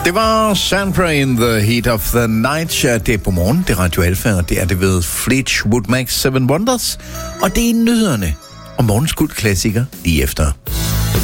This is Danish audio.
Det var Sandra in the Heat of the Night. Det er på morgen, det er Radio Alfa, og det er det ved Fleetwood Mac 7 Wonders. Og det er nyhederne og morgens klassiker lige efter